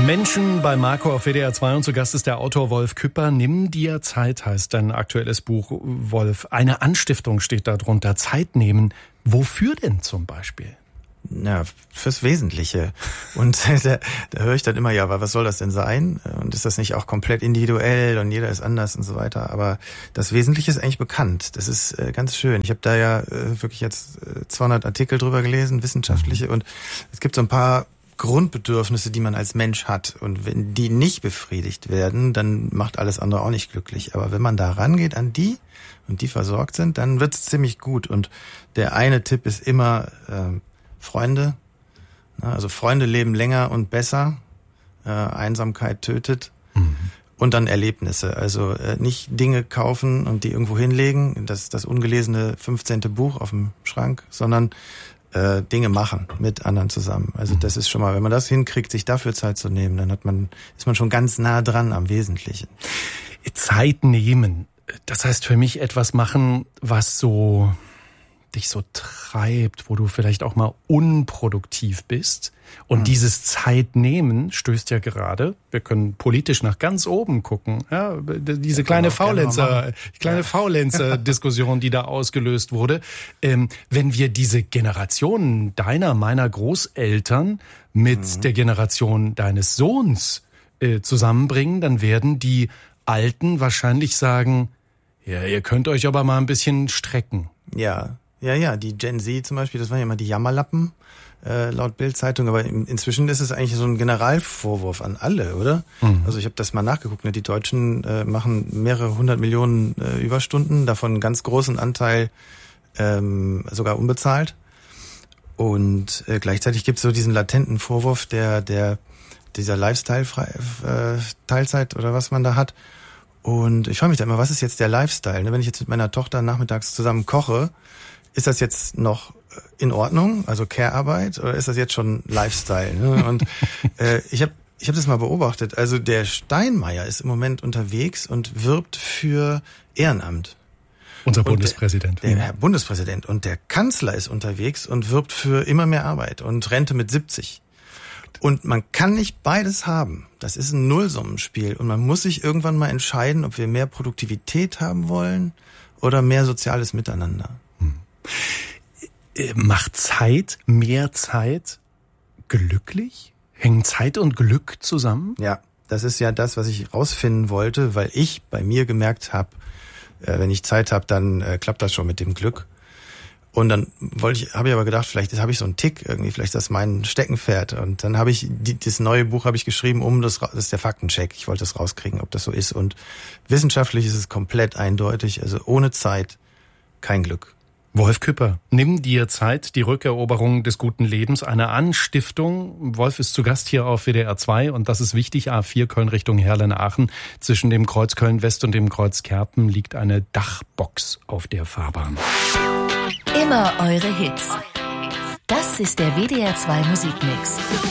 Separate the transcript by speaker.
Speaker 1: Menschen bei Marco auf WDR 2 und zu Gast ist der Autor Wolf Küpper. Nimm dir Zeit heißt dein aktuelles Buch, Wolf. Eine Anstiftung steht da drunter. Zeit nehmen. Wofür denn zum Beispiel?
Speaker 2: Ja, fürs Wesentliche. Und da höre ich dann immer, ja, aber was soll das denn sein? Und ist das nicht auch komplett individuell und jeder ist anders und so weiter? Aber das Wesentliche ist eigentlich bekannt. Das ist ganz schön. Ich habe da ja wirklich jetzt 200 Artikel drüber gelesen, wissenschaftliche. Und es gibt so ein paar Grundbedürfnisse, die man als Mensch hat. Und wenn die nicht befriedigt werden, dann macht alles andere auch nicht glücklich. Aber wenn man da rangeht an die und die versorgt sind, dann wird's ziemlich gut. Und der eine Tipp ist immer Freunde. Also Freunde leben länger und besser. Einsamkeit tötet. Und dann Erlebnisse. Also nicht Dinge kaufen und die irgendwo hinlegen, das ungelesene 15. Buch auf dem Schrank, sondern Dinge machen mit anderen zusammen. Also das ist schon mal, wenn man das hinkriegt, sich dafür Zeit zu nehmen, dann ist man schon ganz nah dran am Wesentlichen.
Speaker 1: Zeit nehmen, das heißt für mich etwas machen, was dich so treibt, wo du vielleicht auch mal unproduktiv bist. Und dieses Zeitnehmen stößt ja gerade, wir können politisch nach ganz oben gucken, ja, diese kleine Faulenzer-Diskussion, die da ausgelöst wurde. Wenn wir diese Generationen meiner Großeltern mit der Generation deines Sohns zusammenbringen, dann werden die Alten wahrscheinlich sagen, ja, ihr könnt euch aber mal ein bisschen strecken.
Speaker 2: Ja, die Gen Z zum Beispiel, das waren ja immer die Jammerlappen, laut Bild-Zeitung, aber inzwischen ist es eigentlich so ein Generalvorwurf an alle, oder? Also ich habe das mal nachgeguckt, ne? Die Deutschen machen mehrere 100 Millionen Überstunden, davon einen ganz großen Anteil sogar unbezahlt. Und gleichzeitig gibt es so diesen latenten Vorwurf dieser Lifestyle-Teilzeit oder was man da hat. Und ich frage mich da immer, was ist jetzt der Lifestyle? Wenn ich jetzt mit meiner Tochter nachmittags zusammen koche, ist das jetzt noch in Ordnung, also Care-Arbeit, oder ist das jetzt schon Lifestyle? Ne? Und ich hab das mal beobachtet. Also der Steinmeier ist im Moment unterwegs und wirbt für Ehrenamt.
Speaker 1: Unser Bundespräsident.
Speaker 2: Der Herr Bundespräsident. Und der Kanzler ist unterwegs und wirbt für immer mehr Arbeit und Rente mit 70. Und man kann nicht beides haben. Das ist ein Nullsummenspiel. Und man muss sich irgendwann mal entscheiden, ob wir mehr Produktivität haben wollen oder mehr soziales Miteinander.
Speaker 1: Macht mehr Zeit glücklich? Hängen Zeit und Glück zusammen?
Speaker 2: Ja, das ist ja das, was ich rausfinden wollte, weil ich bei mir gemerkt habe, wenn ich Zeit habe, dann klappt das schon mit dem Glück. Und dann habe ich aber gedacht, vielleicht habe ich so einen Tick irgendwie, vielleicht ist das mein Steckenpferd. Und dann habe ich das neue Buch habe ich geschrieben, das ist der Faktencheck. Ich wollte das rauskriegen, ob das so ist. Und wissenschaftlich ist es komplett eindeutig. Also ohne Zeit kein Glück.
Speaker 1: Wolf Küpper, nimm dir Zeit, die Rückeroberung des guten Lebens, eine Anstiftung. Wolf ist zu Gast hier auf WDR 2 und das ist wichtig, A4 Köln Richtung Herlen-Aachen. Zwischen dem Kreuz Köln-West und dem Kreuz Kerpen liegt eine Dachbox auf der Fahrbahn.
Speaker 3: Immer eure Hits. Das ist der WDR 2 Musikmix.